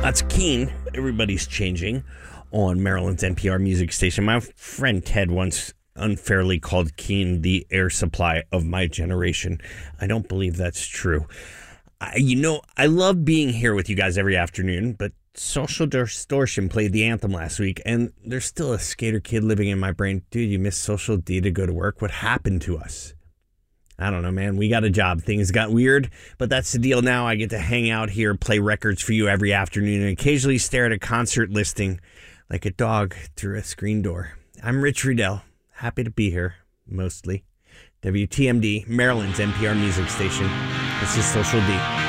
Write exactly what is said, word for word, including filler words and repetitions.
That's Keen. Everybody's changing on Maryland's N P R music station. My friend Ted once unfairly called Keen the air supply of my generation. I don't believe that's true. I, you know, I love being here with you guys every afternoon, but Social Distortion played the anthem last week, and there's still a skater kid living in my brain. Dude, you missed Social D to go to work? What happened to us? I don't know, man. We got a job. Things got weird, but that's the deal now. I get to hang out here, play records for you every afternoon, and occasionally stare at a concert listing like a dog through a screen door. I'm Rich Riddell. Happy to be here, mostly. W T M D, Maryland's N P R music station. This is Social D.